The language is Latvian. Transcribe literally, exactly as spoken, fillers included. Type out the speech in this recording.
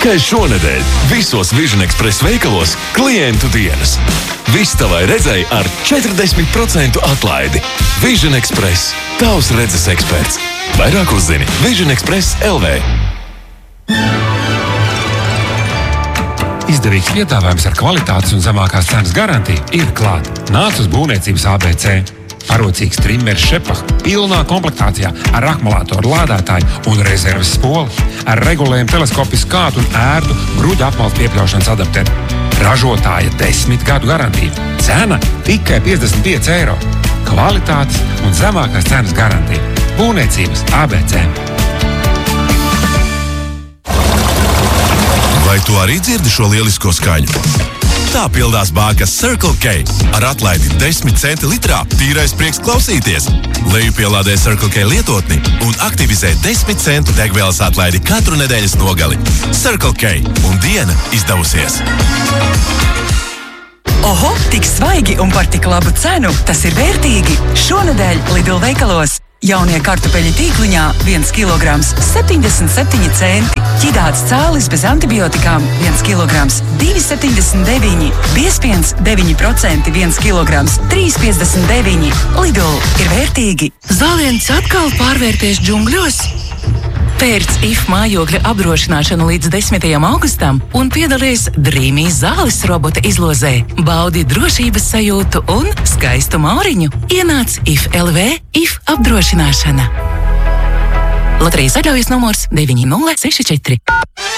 Tikai šonedēļ visos Vision Express veikalos klientu dienas. Viss tavai redzei ar četrdesmit procentu atlaidi. Vision Express. Tavs redzes eksperts. Vairāk uzzini Vision Express L V. Izdevīgs piedāvājums ar kvalitātes un zemākās cenas garantiju ir klāt. Nāc uz būvniecības A B C. Parocīgs trimmers Šepah pilnā komplektācijā ar akumulātoru lādētāju un rezerves spoli. Ar regulējumu teleskopisku skātu un ērtu gruģa apmales piepļaušanas adapteru. Ražotāja desmit gadu garantija. Cena tikai piecdesmit pieci eiro. Kvalitātes un zemākās cenas garantija. Būvniecības A B C. Vai tu arī dzirdi šo lielisko skaņu? Tā pildās bākas Circle K. Ar atlaidi desmit centi litrā tīrais prieks klausīties. Lejupielādē Circle K lietotni un aktivizē desmit centu degvielas atlaidi katru nedēļas nogali. Circle K un diena izdevusies. Oho, tik svaigi un par tik labu cenu. Tas ir vērtīgi. Šonedēļ Lidl veikalos. Jaunie kartupeļi tīkliņā viens kilograms septiņdesmit septiņi centi. Ķidāts cālis bez antibiotikām viens kilograms divi septiņdesmit deviņi. Biespiens deviņi procenti viens kilograms trīs piecdesmit deviņi. Lidl ir vērtīgi. Zāliens atkal pārvērties džungļos? Pērc I F mājokļa apdrošināšanu līdz desmitajam augustam un piedalies Dreamy zāles robota izlozē. Baudi drošības sajūtu un skaistu mauriņu. Ienāc I F L V I F apdrošināšana. Loterijas atļaujas numurs deviņi nulle seši četri.